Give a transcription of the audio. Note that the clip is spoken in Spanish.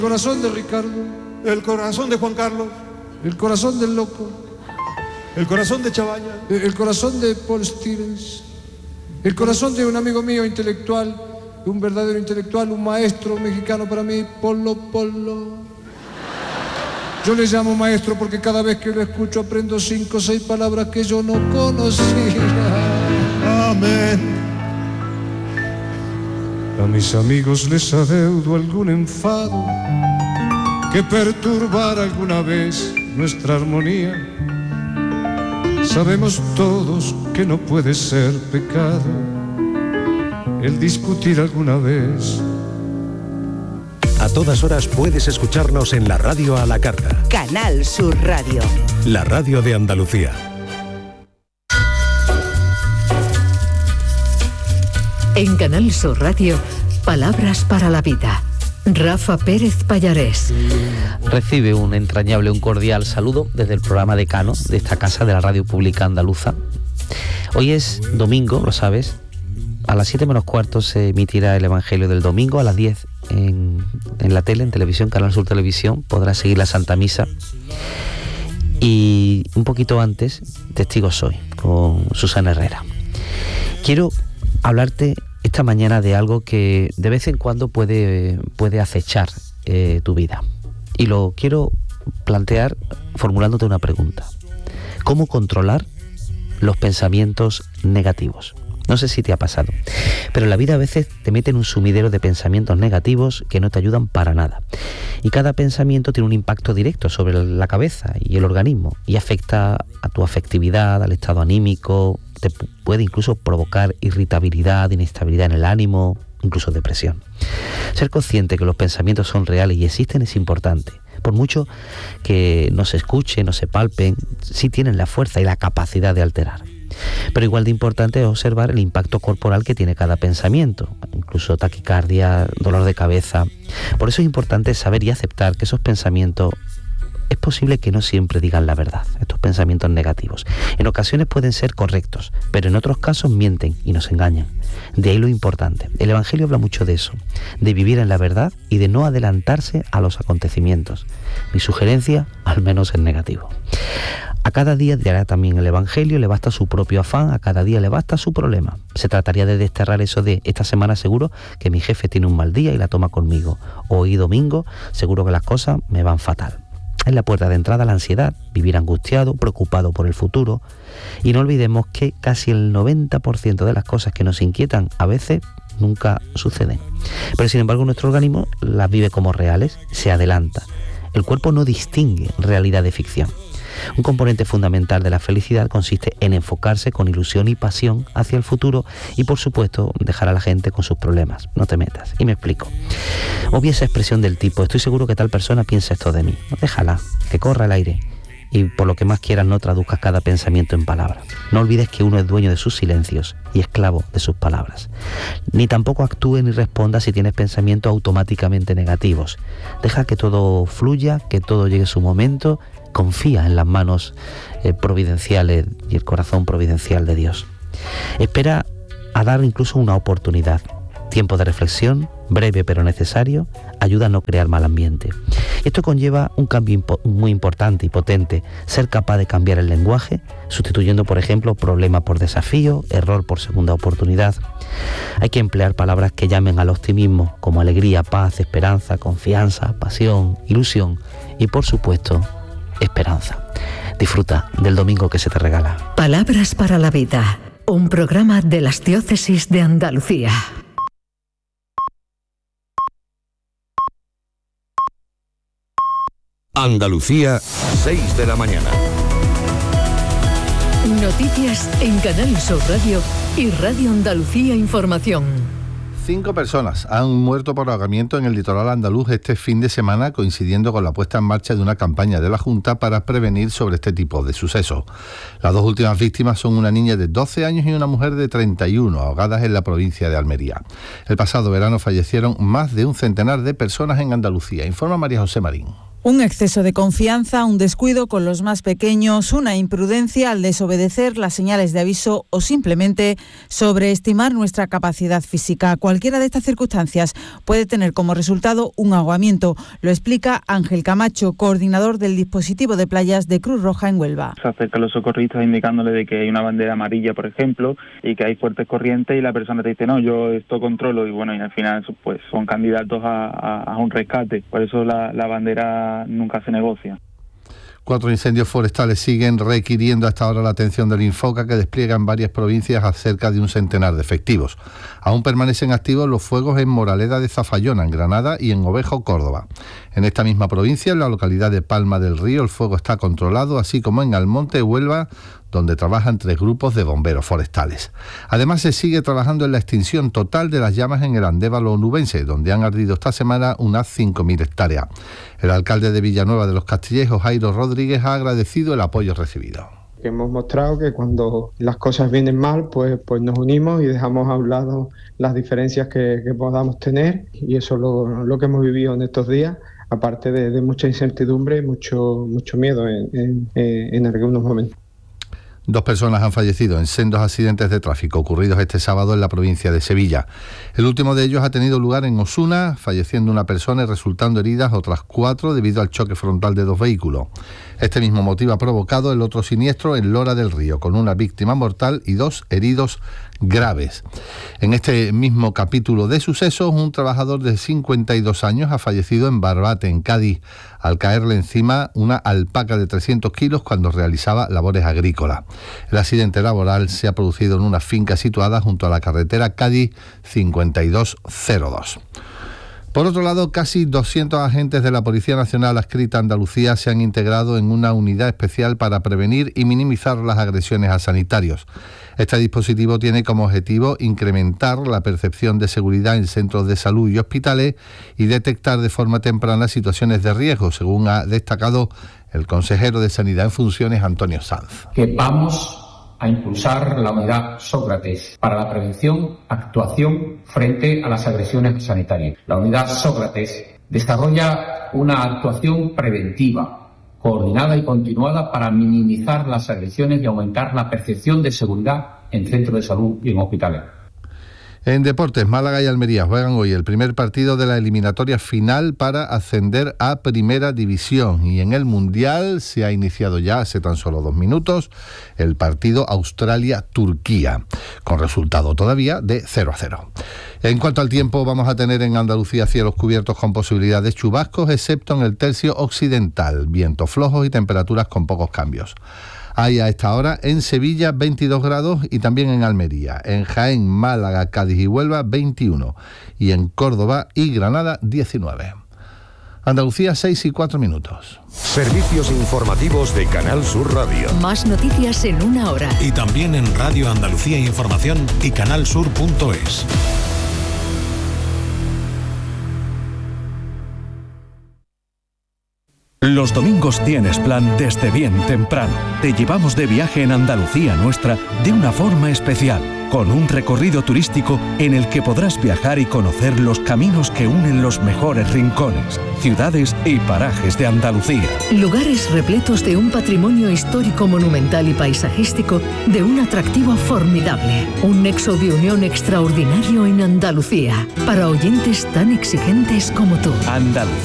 El corazón de Ricardo. El corazón de Juan Carlos. El corazón del loco. El corazón de Chabaña. El corazón de Paul Stevens. El corazón de un amigo mío intelectual, un verdadero intelectual, un maestro mexicano para mí, Polo Polo. Yo le llamo maestro porque cada vez que lo escucho aprendo 5 o 6 palabras que yo no conocía. Amén. A mis amigos les adeudo algún enfado que perturbara alguna vez nuestra armonía. Sabemos todos que no puede ser pecado el discutir alguna vez. A todas horas puedes escucharnos en la radio a la carta. Canal Sur Radio. La radio de Andalucía. En Canal Sur Radio, Palabras para la Vida. Rafa Pérez Pallarés. Recibe un entrañable, un cordial saludo desde el programa Decano de esta casa de la Radio Pública Andaluza. Hoy es domingo, lo sabes. A las 7 menos cuarto se emitirá el Evangelio del domingo. A las 10 en la tele, en televisión, Canal Sur Televisión, podrás seguir la Santa Misa. Y un poquito antes, Testigo Soy, con Susana Herrera. Quiero hablarte esta mañana de algo que de vez en cuando puede acechar tu vida. Y lo quiero plantear formulándote una pregunta. ¿Cómo controlar los pensamientos negativos? No sé si te ha pasado, pero en la vida a veces te meten un sumidero de pensamientos negativos que no te ayudan para nada. Y cada pensamiento tiene un impacto directo sobre la cabeza y el organismo y afecta a tu afectividad, al estado anímico, te puede incluso provocar irritabilidad, inestabilidad en el ánimo, incluso depresión. Ser consciente que los pensamientos son reales y existen es importante. Por mucho que no se escuchen, no se palpen, sí tienen la fuerza y la capacidad de alterar. Pero igual de importante es observar el impacto corporal que tiene cada pensamiento, incluso taquicardia, dolor de cabeza. Por eso es importante saber y aceptar que esos pensamientos es posible que no siempre digan la verdad, estos pensamientos negativos. En ocasiones pueden ser correctos, pero en otros casos mienten y nos engañan. De ahí lo importante. El Evangelio habla mucho de eso, de vivir en la verdad y de no adelantarse a los acontecimientos. Mi sugerencia, al menos en negativo. A cada día, dirá también el Evangelio, le basta su propio afán, a cada día le basta su problema. Se trataría de desterrar eso de esta semana seguro que mi jefe tiene un mal día y la toma conmigo. Hoy domingo seguro que las cosas me van fatal. Es la puerta de entrada a la ansiedad, vivir angustiado, preocupado por el futuro. Y no olvidemos que casi el 90% de las cosas que nos inquietan a veces nunca suceden. Pero sin embargo nuestro organismo las vive como reales, se adelanta. El cuerpo no distingue realidad de ficción. Un componente fundamental de la felicidad consiste en enfocarse con ilusión y pasión hacia el futuro y, por supuesto, dejar a la gente con sus problemas. No te metas. Y me explico. Obvia esa expresión del tipo, estoy seguro que tal persona piensa esto de mí. Déjala, que corra el aire. Y por lo que más quieras no traduzcas cada pensamiento en palabras. No olvides que uno es dueño de sus silencios y esclavo de sus palabras. Ni tampoco actúe ni responda si tienes pensamientos automáticamente negativos. Deja que todo fluya, que todo llegue a su momento. Confía en las manos providenciales y el corazón providencial de Dios. Espera a dar incluso una oportunidad. Tiempo de reflexión, breve pero necesario, ayuda a no crear mal ambiente. Esto conlleva un cambio muy importante y potente, ser capaz de cambiar el lenguaje, sustituyendo, por ejemplo, problema por desafío, error por segunda oportunidad. Hay que emplear palabras que llamen al optimismo, como alegría, paz, esperanza, confianza, pasión, ilusión y, por supuesto, esperanza. Disfruta del domingo que se te regala. Palabras para la Vida, un programa de las Diócesis de Andalucía. Andalucía, 6 de la mañana. Noticias en Canal Sur Radio y Radio Andalucía Información. 5 personas han muerto por ahogamiento en el litoral andaluz este fin de semana, coincidiendo con la puesta en marcha de una campaña de la Junta para prevenir sobre este tipo de sucesos. Las 2 últimas víctimas son una niña de 12 años y una mujer de 31, ahogadas en la provincia de Almería. El pasado verano fallecieron más de un centenar de personas en Andalucía, informa María José Marín. Un exceso de confianza, un descuido con los más pequeños, una imprudencia al desobedecer las señales de aviso o simplemente sobreestimar nuestra capacidad física. Cualquiera de estas circunstancias puede tener como resultado un ahogamiento. Lo explica Ángel Camacho, coordinador del dispositivo de playas de Cruz Roja en Huelva. Se acercan los socorristas indicándole de que hay una bandera amarilla, por ejemplo, y que hay fuertes corrientes y la persona te dice, no, yo esto controlo, y bueno, y al final pues son candidatos a un rescate. Por eso la bandera nunca se negocia. 4 incendios forestales siguen requiriendo hasta ahora la atención del Infoca, que despliega en varias provincias a cerca de un centenar de efectivos. Aún permanecen activos los fuegos en Moraleda de Zafallona, en Granada, y en Ovejo, Córdoba. En esta misma provincia, en la localidad de Palma del Río, el fuego está controlado, así como en Almonte, Huelva, donde trabajan 3 grupos de bomberos forestales. Además, se sigue trabajando en la extinción total de las llamas en el Andévalo onubense, donde han ardido esta semana unas 5.000 hectáreas. El alcalde de Villanueva de los Castillejos, Jairo Rodríguez, ha agradecido el apoyo recibido. Hemos mostrado que cuando las cosas vienen mal, pues nos unimos y dejamos a un lado las diferencias que podamos tener, y eso es lo que hemos vivido en estos días, aparte de mucha incertidumbre, mucho miedo en algunos momentos. 2 personas han fallecido en sendos accidentes de tráfico ocurridos este sábado en la provincia de Sevilla. El último de ellos ha tenido lugar en Osuna, falleciendo una persona y resultando heridas otras 4 debido al choque frontal de 2 vehículos. Este mismo motivo ha provocado el otro siniestro en Lora del Río, con una víctima mortal y 2 heridos graves. En este mismo capítulo de sucesos, un trabajador de 52 años ha fallecido en Barbate, en Cádiz, al caerle encima una alpaca de 300 kilos cuando realizaba labores agrícolas. El accidente laboral se ha producido en una finca situada junto a la carretera Cádiz 5202. Por otro lado, casi 200 agentes de la Policía Nacional adscrita a Andalucía se han integrado en una unidad especial para prevenir y minimizar las agresiones a sanitarios. Este dispositivo tiene como objetivo incrementar la percepción de seguridad en centros de salud y hospitales y detectar de forma temprana situaciones de riesgo, según ha destacado el consejero de Sanidad en funciones, Antonio Sanz. Que vamos a impulsar la unidad Sócrates para la prevención, actuación frente a las agresiones sanitarias. La unidad Sócrates desarrolla una actuación preventiva, coordinada y continuada para minimizar las agresiones y aumentar la percepción de seguridad en centros de salud y en hospitales. En deportes, Málaga y Almería juegan hoy el primer partido de la eliminatoria final para ascender a Primera División, y en el Mundial se ha iniciado ya hace tan solo 2 minutos el partido Australia-Turquía, con resultado todavía de 0-0. En cuanto al tiempo, vamos a tener en Andalucía cielos cubiertos con posibilidad de chubascos, excepto en el tercio occidental, vientos flojos y temperaturas con pocos cambios. Hay a esta hora en Sevilla 22 grados y también en Almería, en Jaén, Málaga, Cádiz y Huelva 21 y en Córdoba y Granada 19. Andalucía 6:04. Servicios informativos de Canal Sur Radio. Más noticias en 1 hora. Y también en Radio Andalucía Información y canalsur.es. Los domingos tienes plan desde bien temprano. Te llevamos de viaje en Andalucía nuestra de una forma especial, con un recorrido turístico en el que podrás viajar y conocer los caminos que unen los mejores rincones, ciudades y parajes de Andalucía. Lugares repletos de un patrimonio histórico, monumental y paisajístico, de un atractivo formidable. Un nexo de unión extraordinario en Andalucía, para oyentes tan exigentes como tú. Andalucía.